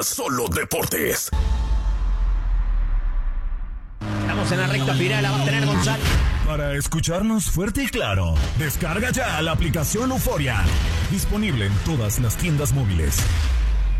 Solo Deportes. Estamos en la recta final, la va a tener Gonzalo. Para escucharnos fuerte y claro, descarga ya la aplicación Euforia. Disponible en todas las tiendas móviles.